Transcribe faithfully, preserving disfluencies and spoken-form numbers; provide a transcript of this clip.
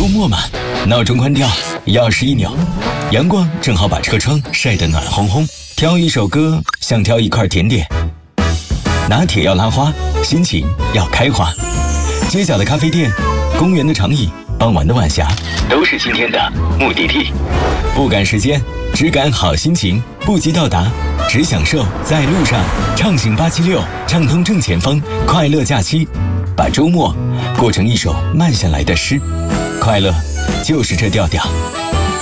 末嘛，闹钟关掉，钥匙一扭，阳光正好把车窗晒得暖烘烘。挑一首歌，像挑一块甜点。拿铁要拉花，心情要开花。街角的咖啡店，公园的长椅，傍晚的晚霞，都是今天的目的地。不赶时间，只赶好心情，不急到达，只享受在路上。畅行八七六，畅通正前方，快乐假期，把周末过成一首慢下来的诗。快乐就是这调调。